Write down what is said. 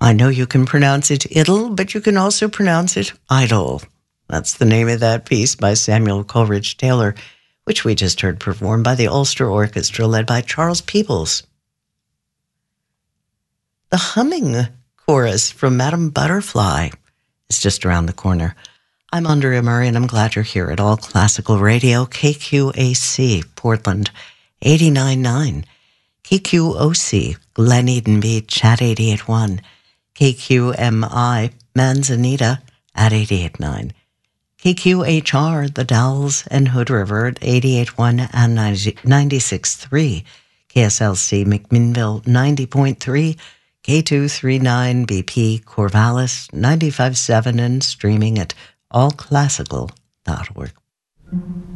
I know you can pronounce it idle, but you can also pronounce it idle. That's the name of that piece by Samuel Coleridge Taylor, which we just heard performed by the Ulster Orchestra led by Charles Peebles. The humming chorus from Madame Butterfly is just around the corner. I'm Andrea Murray, and I'm glad you're here at All Classical Radio, KQAC, Portland, 89.9, KQOC, Glen Eden Beach at 88.1, KQMI, Manzanita at 88.9, KQHR, The Dalles and Hood River at 88.1 and 96.3, KSLC, McMinnville 90.3, K239 BP Corvallis 95.7, and streaming at allclassical.org.